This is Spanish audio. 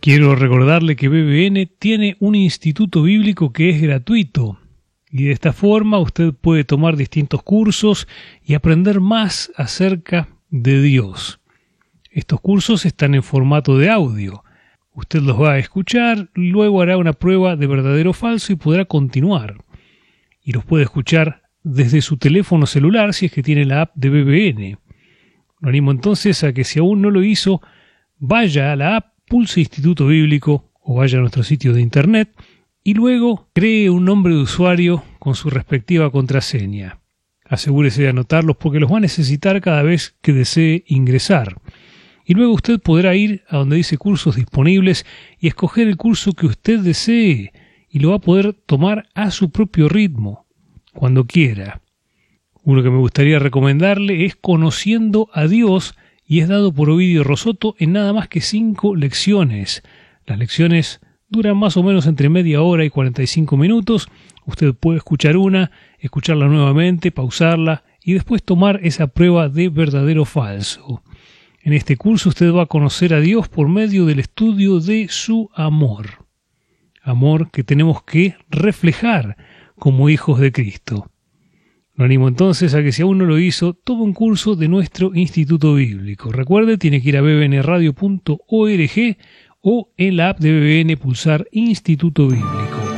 Quiero recordarle que BBN tiene un instituto bíblico que es gratuito y de esta forma usted puede tomar distintos cursos y aprender más acerca de Dios. Estos cursos están en formato de audio. Usted los va a escuchar, luego hará una prueba de verdadero o falso y podrá continuar. Y los puede escuchar desde su teléfono celular si es que tiene la app de BBN. Lo animo entonces a que si aún no lo hizo, vaya a la app, pulse Instituto Bíblico o vaya a nuestro sitio de internet y luego cree un nombre de usuario con su respectiva contraseña. Asegúrese de anotarlos porque los va a necesitar cada vez que desee ingresar. Y luego usted podrá ir a donde dice cursos disponibles y escoger el curso que usted desee y lo va a poder tomar a su propio ritmo, cuando quiera. Uno que me gustaría recomendarle es Conociendo a Dios y es dado por Ovidio Rosotto en nada más que 5 lecciones. Las lecciones duran más o menos entre media hora y 45 minutos. Usted puede escuchar una, escucharla nuevamente, pausarla y después tomar esa prueba de verdadero o falso. En este curso usted va a conocer a Dios por medio del estudio de su amor. Amor que tenemos que reflejar como hijos de Cristo. Lo animo entonces a que si aún no lo hizo, tome un curso de nuestro Instituto Bíblico. Recuerde, tiene que ir a bbnradio.org o en la app de BBN pulsar Instituto Bíblico.